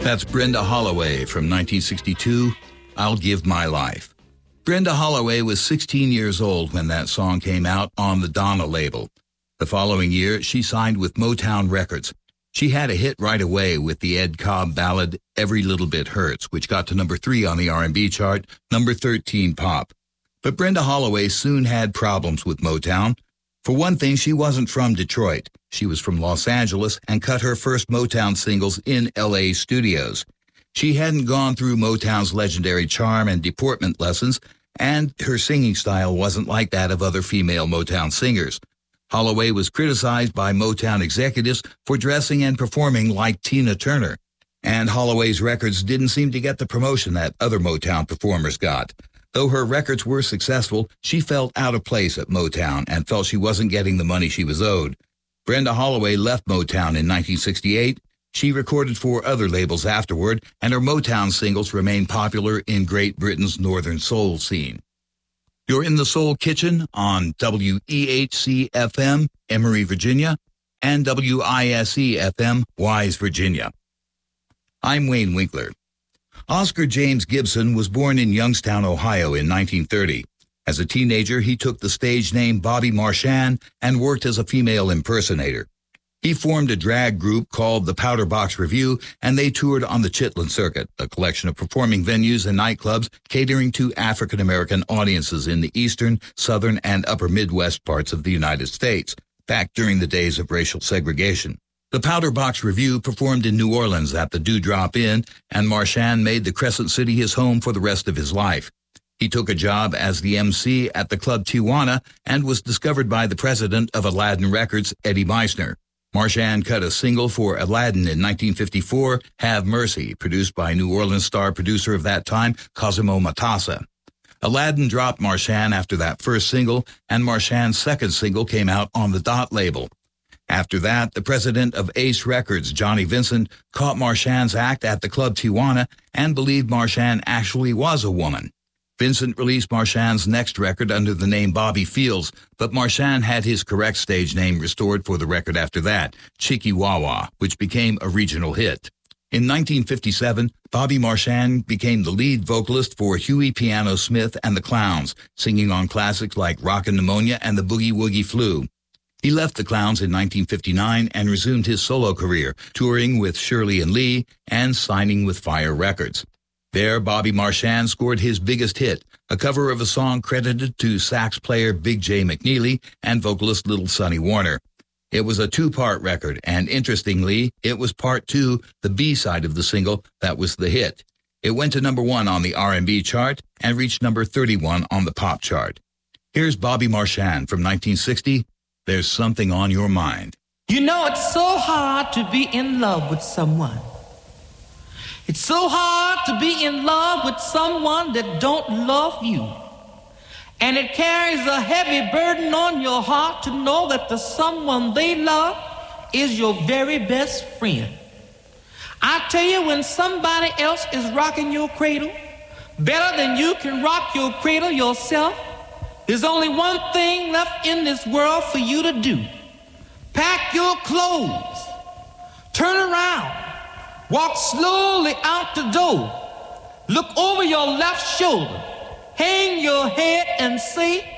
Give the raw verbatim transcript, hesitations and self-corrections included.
That's Brenda Holloway from nineteen sixty-two, I'll Give My Life. Brenda Holloway was sixteen years old when that song came out on the Donna label. The following year, she signed with Motown Records. She had a hit right away with the Ed Cobb ballad, Every Little Bit Hurts, which got to number three on the R and B chart, number thirteen pop. But Brenda Holloway soon had problems with Motown. For one thing, she wasn't from Detroit. She was from Los Angeles and cut her first Motown singles in L A studios. She hadn't gone through Motown's legendary charm and deportment lessons, and her singing style wasn't like that of other female Motown singers. Holloway was criticized by Motown executives for dressing and performing like Tina Turner, and Holloway's records didn't seem to get the promotion that other Motown performers got. Though her records were successful, she felt out of place at Motown and felt she wasn't getting the money she was owed. Brenda Holloway left Motown in nineteen sixty-eight. She recorded for other labels afterward, and her Motown singles remained popular in Great Britain's Northern Soul scene. You're in the Soul Kitchen on W E H C F M, Emory, Virginia, and W I S E F M, Wise, Virginia. I'm Wayne Winkler. Oscar James Gibson was born in Youngstown, Ohio in nineteen thirty. As a teenager, he took the stage name Bobby Marchand and worked as a female impersonator. He formed a drag group called the Powder Box Revue, and they toured on the Chitlin Circuit, a collection of performing venues and nightclubs catering to African-American audiences in the eastern, southern, and upper Midwest parts of the United States, back during the days of racial segregation. The Powder Box Revue performed in New Orleans at the Dewdrop Inn, and Marchand made the Crescent City his home for the rest of his life. He took a job as the M C at the Club Tijuana and was discovered by the president of Aladdin Records, Eddie Meissner. Marchand cut a single for Aladdin in nineteen fifty-four, Have Mercy, produced by New Orleans star producer of that time, Cosimo Matassa. Aladdin dropped Marchand after that first single, and Marchand's second single came out on the Dot label. After that, the president of Ace Records, Johnny Vincent, caught Marchand's act at the Club Tijuana and believed Marchand actually was a woman. Vincent released Marchand's next record under the name Bobby Fields, but Marchand had his correct stage name restored for the record after that, Chicky-Wah-Wah, which became a regional hit. In nineteen fifty-seven, Bobby Marchand became the lead vocalist for Huey Piano Smith and the Clowns, singing on classics like Rockin' Pneumonia and the Boogie Woogie Flu. He left the Clowns in nineteen fifty-nine and resumed his solo career, touring with Shirley and Lee and signing with Fire Records. There, Bobby Marchand scored his biggest hit, a cover of a song credited to sax player Big J McNeely and vocalist Little Sonny Warner. It was a two-part record, and interestingly, it was part two, the B-side of the single, that was the hit. It went to number one on the R and B chart and reached number thirty-one on the pop chart. Here's Bobby Marchand from nineteen sixty, There's Something on Your Mind. You know, it's so hard to be in love with someone. It's so hard to be in love with someone that don't love you. And it carries a heavy burden on your heart to know that the someone they love is your very best friend. I tell you, when somebody else is rocking your cradle better than you can rock your cradle yourself, there's only one thing left in this world for you to do. Pack your clothes, turn around, walk slowly out the door, look over your left shoulder, hang your head and say,